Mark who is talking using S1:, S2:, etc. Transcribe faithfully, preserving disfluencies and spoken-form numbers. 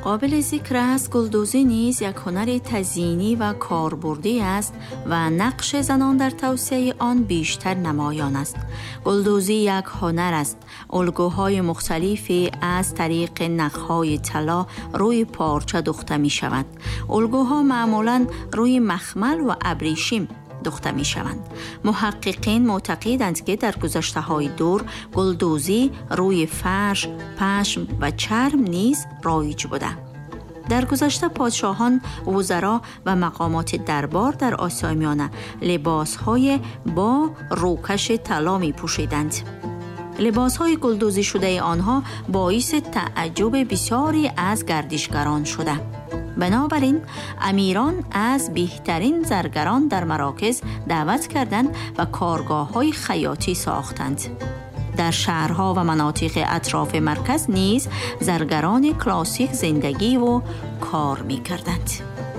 S1: قابل ذکر است گلدوزی نیز یک هنر تزیینی و کاربردی است و نقش زنان در توسعه آن بیشتر نمایان است. گلدوزی یک هنر است. الگوهای مختلفی از طریق نخهای طلا روی پارچه دوخته می شود. الگوها معمولاً روی مخمل و ابریشم دوخته می شوند. محققین معتقدند که در گذشته های دور گلدوزی روی فرش، پشم و چرم نیز رایج بوده. در گذشته پادشاهان، وزرا و مقامات دربار در آسیای میانه لباس‌های با روکش طلا می پوشیدند. لباس‌های گلدوزی شده آنها باعث تعجب بسیاری از گردشگران شده. بنابراین امیران از بهترین زرگران در مراکز دعوت کردند و کارگاه‌های خیاطی ساختند. در شهرها و مناطق اطراف مرکز نیز زرگران کلاسیک زندگی و کار می‌کردند.